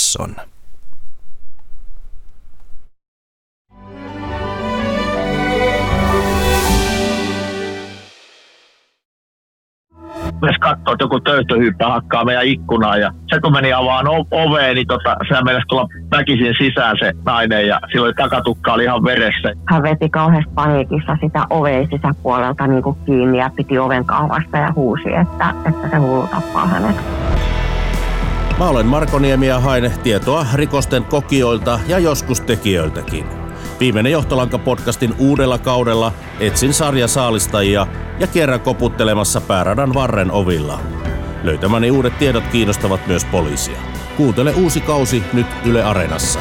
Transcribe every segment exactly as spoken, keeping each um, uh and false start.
Mattsson. Myös katsoo, että joku töyhtöhyyppä hakkaa meidän ikkunaan ja se kun meni avaan oveen, niin tota, sehän meinasi tulla väkisin sisään se nainen ja silloin takatukka oli ihan veressä. Hän veti kauheasti paniikissa sitä oveen sisäpuolelta niin kuin kiinni ja piti oven kahvasta ja huusi, että, että se hullu tappaa hänet. Mä olen Marko Niemi ja hain tietoa rikosten kokijoilta ja joskus tekijöiltäkin. Viimeinen Johtolanka-podcastin uudella kaudella etsin sarjasaalistajia ja kerran koputtelemassa pääradan varren ovilla. Löytämäni uudet tiedot kiinnostavat myös poliisia. Kuuntele uusi kausi nyt Yle Areenassa.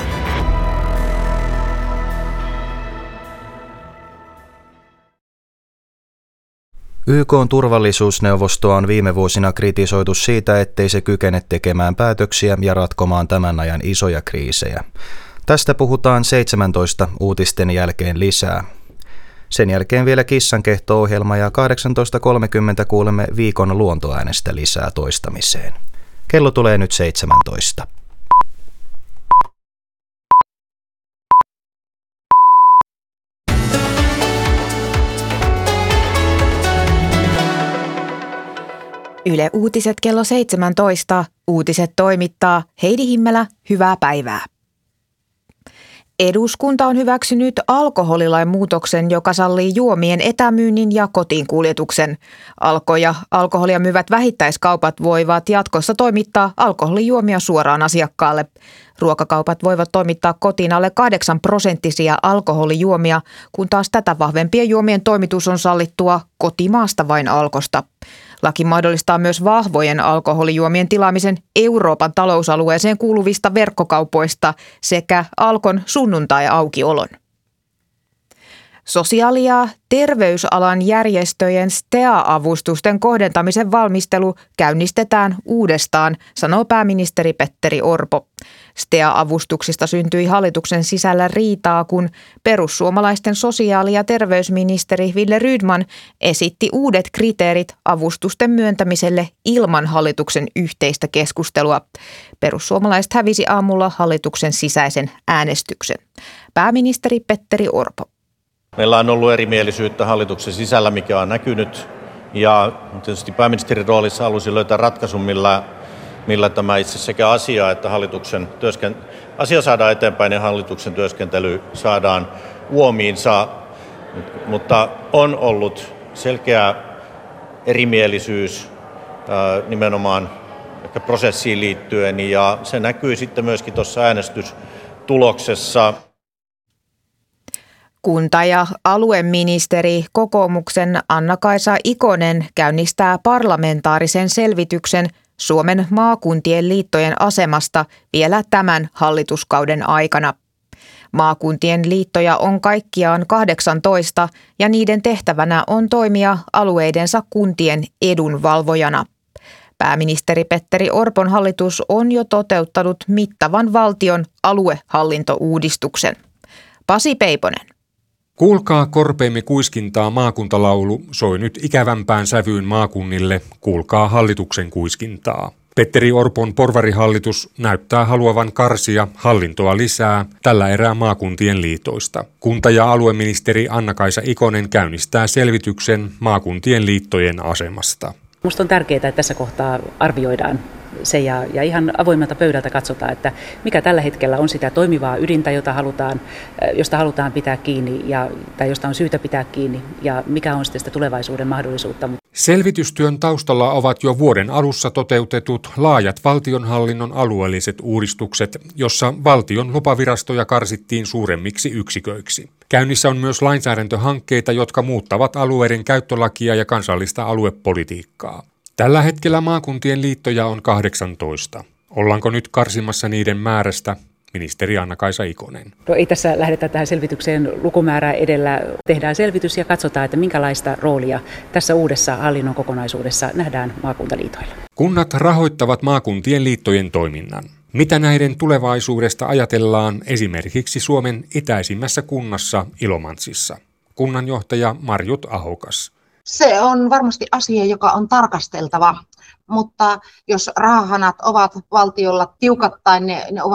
Y K:n turvallisuusneuvostoa on viime vuosina kritisoitu siitä, ettei se kykene tekemään päätöksiä ja ratkomaan tämän ajan isoja kriisejä. Tästä puhutaan seitsemäntoista uutisten jälkeen lisää. Sen jälkeen vielä Kissankehto-ohjelma ja kahdeksantoista kolmekymmentä kuulemme viikon luontoäänestä lisää toistamiseen. Kello tulee nyt seitsemäntoista. Yle Uutiset kello seitsemäntoista. Uutiset toimittaa Heidi Himmelä. Hyvää päivää. Eduskunta on hyväksynyt alkoholilain muutoksen, joka sallii juomien etämyynnin ja kotiinkuljetuksen. Alko ja alkoholia myyvät vähittäiskaupat voivat jatkossa toimittaa alkoholijuomia suoraan asiakkaalle. Ruokakaupat voivat toimittaa kotiin alle kahdeksan prosenttisia alkoholijuomia, kun taas tätä vahvempien juomien toimitus on sallittua kotimaasta vain Alkosta. Laki mahdollistaa myös vahvojen alkoholijuomien tilaamisen Euroopan talousalueeseen kuuluvista verkkokaupoista sekä Alkon sunnuntai-aukiolon. Sosiaali- ja terveysalan järjestöjen S T E A-avustusten kohdentamisen valmistelu käynnistetään uudestaan, sanoo pääministeri Petteri Orpo. S T E A-avustuksista syntyi hallituksen sisällä riitaa, kun perussuomalaisten sosiaali- ja terveysministeri Wille Rydman esitti uudet kriteerit avustusten myöntämiselle ilman hallituksen yhteistä keskustelua. Perussuomalaiset hävisi aamulla hallituksen sisäisen äänestyksen. Pääministeri Petteri Orpo. Meillä on ollut erimielisyyttä hallituksen sisällä, mikä on näkynyt, ja tietysti pääministerin roolissa halusin löytää ratkaisun, millä, millä tämä itse sekä asia että hallituksen työsken... asia saadaan eteenpäin ja hallituksen työskentely saadaan uomiinsa, mutta on ollut selkeä erimielisyys nimenomaan ehkä prosessiin liittyen, ja se näkyy sitten myöskin tuossa äänestystuloksessa. Kunta- ja alueministeri kokoomuksen Anna-Kaisa Ikonen käynnistää parlamentaarisen selvityksen Suomen maakuntien liittojen asemasta vielä tämän hallituskauden aikana. Maakuntien liittoja on kaikkiaan kahdeksantoista ja niiden tehtävänä on toimia alueidensa kuntien edunvalvojana. Pääministeri Petteri Orpon hallitus on jo toteuttanut mittavan valtion aluehallintouudistuksen. Pasi Peiponen. Kuulkaa korpeemme kuiskintaa maakuntalaulu soi nyt ikävämpään sävyyn maakunnille, kuulkaa hallituksen kuiskintaa. Petteri Orpon porvarihallitus näyttää haluavan karsia hallintoa lisää tällä erää maakuntien liitoista. Kunta- ja alueministeri Anna-Kaisa Ikonen käynnistää selvityksen maakuntien liittojen asemasta. Minusta on tärkeää, että tässä kohtaa arvioidaan se ja, ja ihan avoimelta pöydältä katsotaan, että mikä tällä hetkellä on sitä toimivaa ydintä, jota halutaan, josta halutaan pitää kiinni ja, tai josta on syytä pitää kiinni, ja mikä on sitten sitä tulevaisuuden mahdollisuutta. Selvitystyön taustalla ovat jo vuoden alussa toteutetut laajat valtionhallinnon alueelliset uudistukset, jossa valtion lupavirastoja karsittiin suuremmiksi yksiköiksi. Käynnissä on myös lainsäädäntöhankkeita, jotka muuttavat alueiden käyttölakia ja kansallista aluepolitiikkaa. Tällä hetkellä maakuntien liittoja on kahdeksantoista. Ollaanko nyt karsimassa niiden määrästä? Ministeri Anna-Kaisa Ikonen. No ei tässä lähdetä tähän selvitykseen lukumäärää edellä. Tehdään selvitys ja katsotaan, että minkälaista roolia tässä uudessa hallinnon kokonaisuudessa nähdään maakuntaliitoilla. Kunnat rahoittavat maakuntien liittojen toiminnan. Mitä näiden tulevaisuudesta ajatellaan esimerkiksi Suomen itäisimmässä kunnassa Ilomantsissa? Kunnanjohtaja Marjut Ahokas. Se on varmasti asia, joka on tarkasteltava, mutta jos rahahanat ovat valtiolla tiukat tai ne, ne ovat